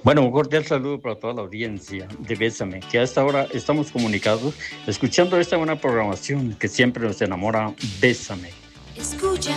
Bueno, un cordial saludo para toda la audiencia de Bésame, que a esta hora estamos comunicados escuchando esta buena programación que siempre nos enamora, Bésame. Escucha.